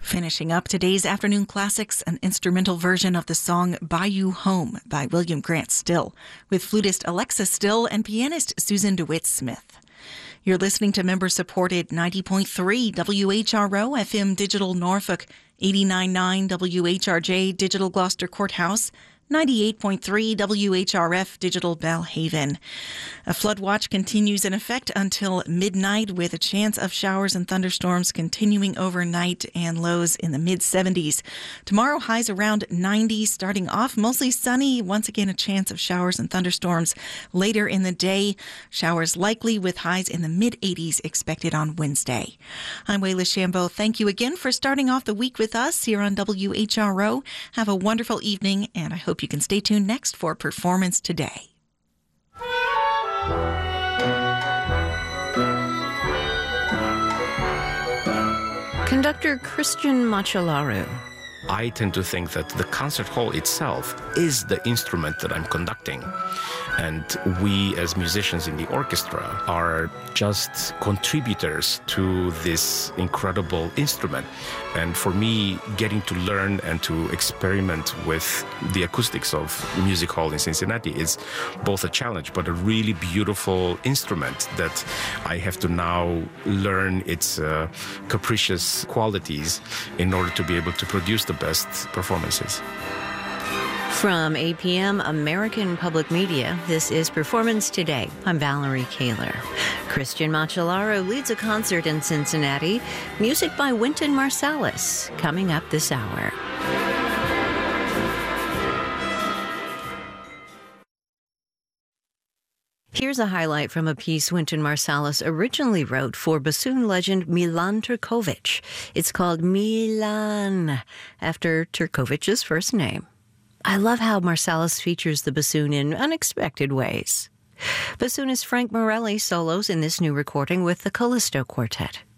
Finishing up today's afternoon classics, an instrumental version of the song Bayou Home by William Grant Still, with flutist Alexa Still and pianist Susan DeWitt Smith. You're listening to member-supported 90.3 WHRO FM Digital Norfolk, 89.9 WHRJ Digital Gloucester Courthouse, 98.3 WHRF Digital Belhaven. A flood watch continues in effect until midnight with a chance of showers and thunderstorms continuing overnight and lows in the mid-70s. Tomorrow, highs around 90, starting off mostly sunny. Once again, a chance of showers and thunderstorms later in the day. Showers likely with highs in the mid-80s expected on Wednesday. I'm Wayla Shambo. Thank you again for starting off the week with us here on WHRO. Have a wonderful evening, and I hope you can stay tuned next for Performance Today. Conductor Christian Macellaro. I tend to think that the concert hall itself is the instrument that I'm conducting. And we as musicians in the orchestra are just contributors to this incredible instrument. And for me, getting to learn and to experiment with the acoustics of Music Hall in Cincinnati is both a challenge, but a really beautiful instrument that I have to now learn its capricious qualities in order to be able to produce the best performances. From APM American Public Media, this is Performance Today. I'm Valerie Kaler. Christian Macellaro leads a concert in Cincinnati. Music by Wynton Marsalis, coming up this hour. Here's a highlight from a piece Wynton Marsalis originally wrote for bassoon legend Milan Turkovic. It's called Milan, after Turkovic's first name. I love how Marsalis features the bassoon in unexpected ways. Bassoonist Frank Morelli solos in this new recording with the Callisto Quartet.